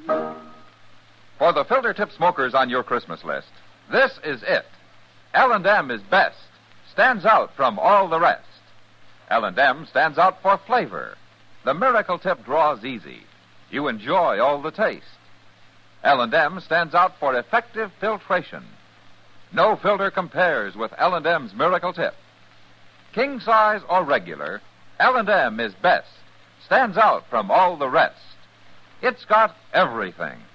For the filter tip smokers on your Christmas list, this is it. L&M is best, stands out from all the rest. L&M stands out for flavor. The Miracle Tip draws easy. You enjoy all the taste. L&M stands out for effective filtration. No filter compares with L&M's Miracle Tip. King size or regular, L&M is best, stands out from all the rest. It's got everything.